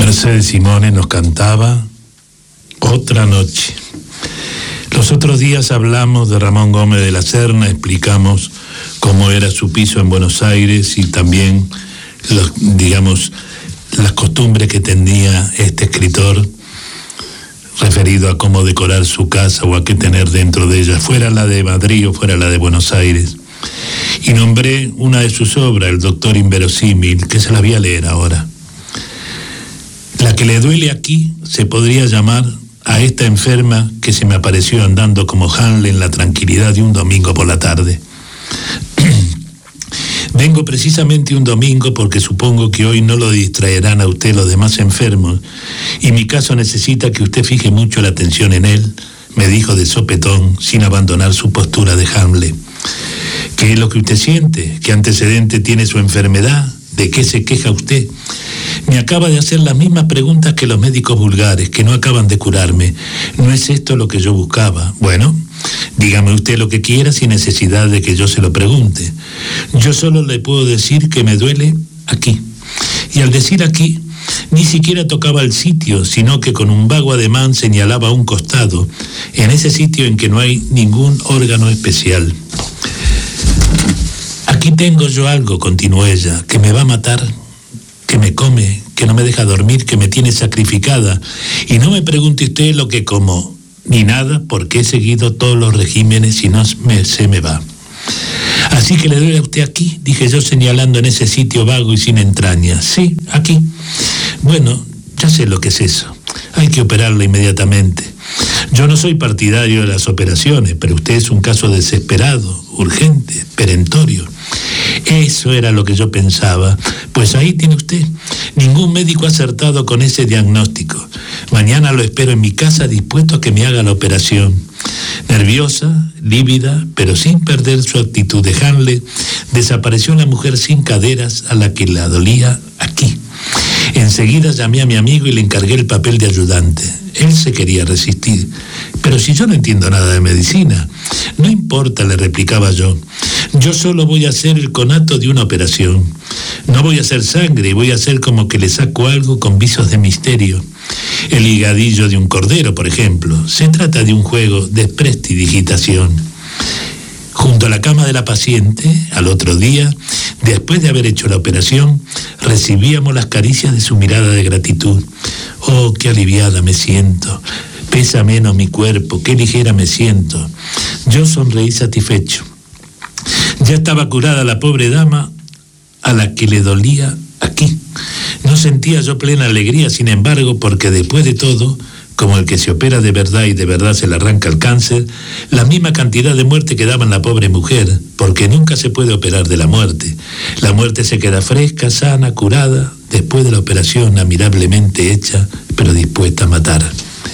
Mercedes Simone nos cantaba Otra noche. Los otros días hablamos de Ramón Gómez de la Serna, explicamos cómo era su piso en Buenos Aires y también las costumbres que tenía este escritor referido a cómo decorar su casa o a qué tener dentro de ella, fuera la de Madrid o fuera la de Buenos Aires. Y nombré una de sus obras, El Doctor Inverosímil, que se la voy a leer ahora. La que le duele aquí se podría llamar a esta enferma que se me apareció andando como Hamlet en la tranquilidad de un domingo por la tarde. Vengo precisamente un domingo porque supongo que hoy no lo distraerán a usted los demás enfermos y mi caso necesita que usted fije mucho la atención en él, me dijo de sopetón sin abandonar su postura de Hamlet. ¿Qué es lo que usted siente? ¿Qué antecedente tiene su enfermedad? ¿De qué se queja usted? Me acaba de hacer las mismas preguntas que los médicos vulgares, que no acaban de curarme. ¿No es esto lo que yo buscaba? Bueno, dígame usted lo que quiera sin necesidad de que yo se lo pregunte. Yo solo le puedo decir que me duele aquí. Y al decir aquí, ni siquiera tocaba el sitio, sino que con un vago ademán señalaba un costado, en ese sitio en que no hay ningún órgano especial. Aquí tengo yo algo, continuó ella, que me va a matar, que me come, que no me deja dormir, que me tiene sacrificada. Y no me pregunte usted lo que como, ni nada, porque he seguido todos los regímenes y no se me va. Así que le duele a usted aquí, dije yo señalando en ese sitio vago y sin entrañas. Sí, aquí. Bueno, ya sé lo que es eso. Hay que operarla inmediatamente. Yo no soy partidario de las operaciones, pero usted es un caso desesperado, urgente, perentorio. Eso era lo que yo pensaba. Pues ahí tiene usted. Ningún médico ha acertado con ese diagnóstico. Mañana lo espero en mi casa dispuesto a que me haga la operación. Nerviosa, lívida, pero sin perder su actitud de Hamlet, desapareció la mujer sin caderas a la que la dolía aquí. Enseguida llamé a mi amigo y le encargué el papel de ayudante. Él se quería resistir. Pero si yo no entiendo nada de medicina. No importa, le replicaba yo. Yo solo voy a hacer el conato de una operación. No voy a hacer sangre, voy a hacer como que le saco algo con visos de misterio. El higadillo de un cordero, por ejemplo. Se trata de un juego de prestidigitación. Junto a la cama de la paciente, al otro día, después de haber hecho la operación, recibíamos las caricias de su mirada de gratitud. Oh, qué aliviada me siento. Pesa menos mi cuerpo, qué ligera me siento. Yo sonreí satisfecho. Ya estaba curada la pobre dama a la que le dolía aquí. No sentía yo plena alegría, sin embargo, porque después de todo, como el que se opera de verdad y de verdad se le arranca el cáncer, la misma cantidad de muerte que daba en la pobre mujer, porque nunca se puede operar de la muerte. La muerte se queda fresca, sana, curada, después de la operación admirablemente hecha, pero dispuesta a matar.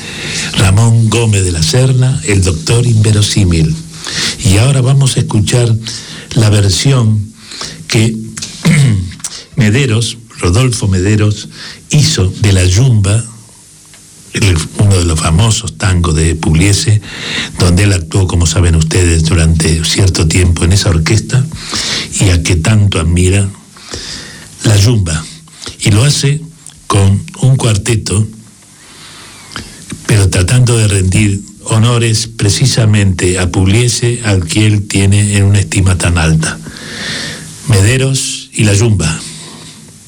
Ramón Gómez de la Serna, El Doctor Inverosímil. Y ahora vamos a escuchar la versión que Rodolfo Mederos hizo de La Yumba, uno de los famosos tangos de Pugliese, donde él actuó, como saben ustedes, durante cierto tiempo en esa orquesta y a que tanto admira, La Yumba, y lo hace con un cuarteto, pero tratando de rendir honores precisamente a Pugliese, al que él tiene en una estima tan alta. Mederos y La Yumba.